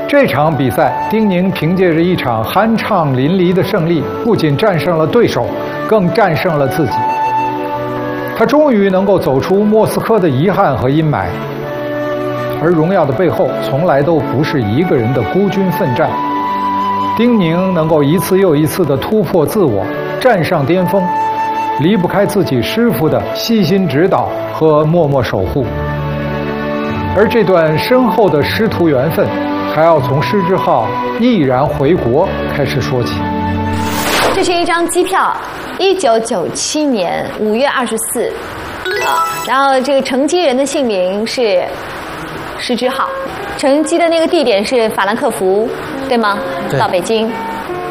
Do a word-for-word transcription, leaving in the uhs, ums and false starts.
这场比赛，丁宁凭借着一场酣畅淋漓的胜利，不仅战胜了对手，更战胜了自己。他终于能够走出莫斯科的遗憾和阴霾。而荣耀的背后，从来都不是一个人的孤军奋战。丁宁能够一次又一次地突破自我，站上巅峰，离不开自己师傅的悉心指导和默默守护。而这段深厚的师徒缘分，还要从施之浩毅然回国开始说起。 这是一张机票，一九九七年五月二十四，啊，然后这个乘机人的姓名是施之浩，乘机的那个地点是法兰克福，对吗？ 对。 到北京。